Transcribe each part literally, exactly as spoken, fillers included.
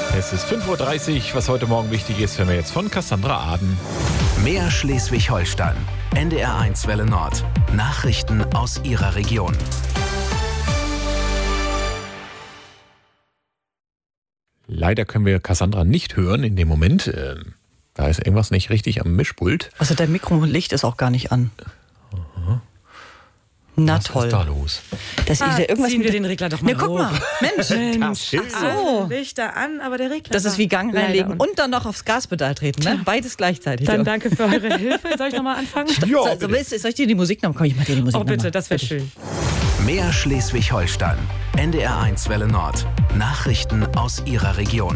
Es ist fünf Uhr dreißig. Was heute Morgen wichtig ist, hören wir jetzt von Cassandra Aden. Mehr Schleswig-Holstein. N D R eins Welle Nord. Nachrichten aus Ihrer Region. Leider können wir Cassandra nicht hören in dem Moment. Ähm, da ist irgendwas nicht richtig am Mischpult. Also dein Mikrolicht ist auch gar nicht an. Aha. Na Was toll. ist da los? Das Ah, ist ja irgendwas ziehen mit wir den Regler doch mal Ne, guck hoch. mal. Mensch. Mensch. Das So. Lichter an, aber der Regler Das ist wie Gang war reinlegen leider und dann noch aufs Gaspedal treten. Ne? Beides gleichzeitig. Dann danke für eure Hilfe. Soll ich nochmal anfangen? Ja, So, so, willst du- soll ich dir die Musik noch? Komm, ich mach dir die Musik Oh bitte, noch mal. das wäre schön. Mehr Schleswig-Holstein. N D R eins Welle Nord. Nachrichten aus Ihrer Region.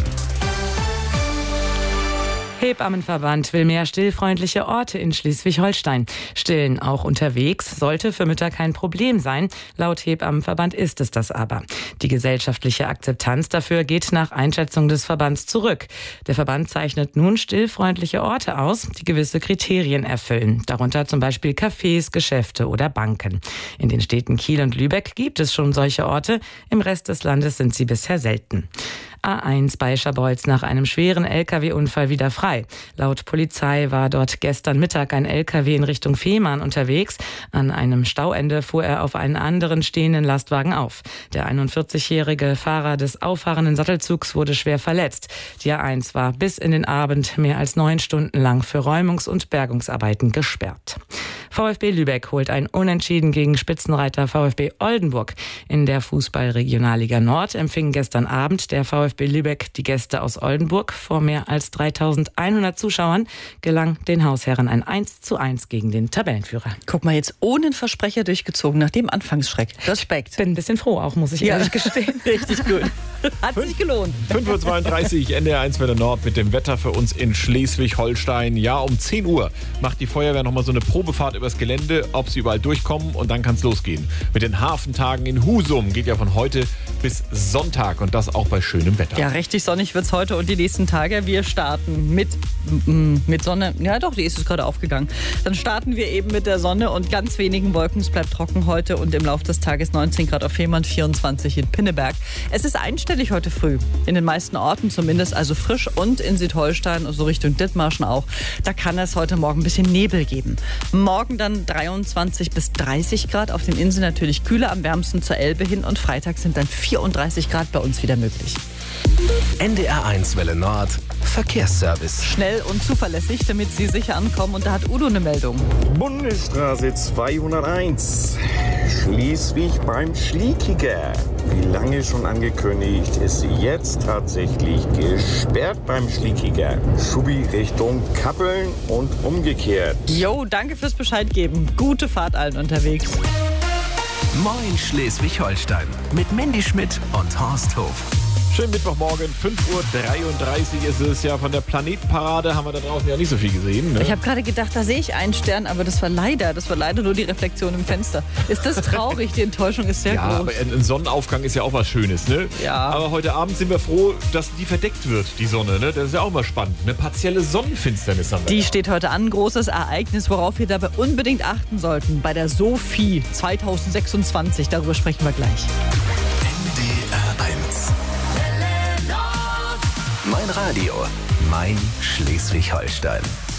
Hebammenverband will mehr stillfreundliche Orte in Schleswig-Holstein. Stillen auch unterwegs sollte für Mütter kein Problem sein. Laut Hebammenverband ist es das aber. Die gesellschaftliche Akzeptanz dafür geht nach Einschätzung des Verbands zurück. Der Verband zeichnet nun stillfreundliche Orte aus, die gewisse Kriterien erfüllen. Darunter zum Beispiel Cafés, Geschäfte oder Banken. In den Städten Kiel und Lübeck gibt es schon solche Orte. Im Rest des Landes sind sie bisher selten. A eins bei Scharbeutz nach einem schweren L K W-Unfall wieder frei. Laut Polizei war dort gestern Mittag ein L K W in Richtung Fehmarn unterwegs. An einem Stauende fuhr er auf einen anderen stehenden Lastwagen auf. Der einundvierzigjährige Fahrer des auffahrenden Sattelzugs wurde schwer verletzt. Die A eins war bis in den Abend mehr als neun Stunden lang für Räumungs- und Bergungsarbeiten gesperrt. VfB Lübeck holt ein Unentschieden gegen Spitzenreiter VfB Oldenburg. In der Fußball-Regionalliga Nord empfing gestern Abend der VfB Lübeck die Gäste aus Oldenburg. Vor mehr als dreitausendeinhundert Zuschauern gelang den Hausherren ein eins zu eins gegen den Tabellenführer. Guck mal, jetzt ohne einen Versprecher durchgezogen, nach dem Anfangsschreck. Respekt. Bin ein bisschen froh auch, muss ich Ja. ehrlich gestehen. Richtig gut. Hat sich gelohnt. fünf Uhr zweiunddreißig, N D R eins Welle Nord mit dem Wetter für uns in Schleswig-Holstein. Ja, um zehn Uhr macht die Feuerwehr nochmal so eine Probefahrt übers Gelände, ob sie überall durchkommen, und dann kann es losgehen. Mit den Hafentagen in Husum geht ja von heute bis Sonntag, und das auch bei schönem Wetter. Ja, richtig sonnig wird's heute und die nächsten Tage. Wir starten mit, mm, mit Sonne. Ja doch, die ist es gerade aufgegangen. Dann starten wir eben mit der Sonne und ganz wenigen Wolken. Es bleibt trocken heute und im Laufe des Tages neunzehn Grad auf Fehmarn, vierundzwanzig in Pinneberg. Es ist einstellig heute früh. In den meisten Orten zumindest, also frisch, und in Südholstein, so Richtung Dithmarschen auch. Da kann es heute Morgen ein bisschen Nebel geben. Morgen dann dreiundzwanzig bis dreißig Grad. Auf den Inseln natürlich kühler, am wärmsten zur Elbe hin. Und Freitag sind dann vierunddreißig Grad bei uns wieder möglich. N D R eins Welle Nord. Verkehrsservice. Schnell und zuverlässig, damit Sie sicher ankommen. Und da hat Udo eine Meldung. Bundesstraße zweihunderteins. Schleswig beim Schliekiger. Wie lange schon angekündigt, ist sie jetzt tatsächlich gesperrt beim Schliekiger. Schubi Richtung Kappeln und umgekehrt. Jo, danke fürs Bescheid geben. Gute Fahrt allen unterwegs. Moin Schleswig-Holstein. Mit Mandy Schmidt und Horst Hof. Schönen Mittwochmorgen, fünf Uhr dreiunddreißig ist es ja. Von der Planetenparade haben wir da draußen ja nicht so viel gesehen. Ne? Ich habe gerade gedacht, da sehe ich einen Stern, aber das war leider, das war leider nur die Reflexion im Fenster. Ist das traurig? Die Enttäuschung ist sehr Ja, groß. aber ein Sonnenaufgang ist ja auch was Schönes, ne? Ja. Aber heute Abend sind wir froh, dass die verdeckt wird, die Sonne, ne? Das ist ja auch mal spannend. Eine partielle Sonnenfinsternis haben wir. Die ja. steht heute an, großes Ereignis, worauf wir dabei unbedingt achten sollten. Bei der Sophie zweitausendsechsundzwanzig, darüber sprechen wir gleich. N D R eins. Mein Radio. Mein Schleswig-Holstein.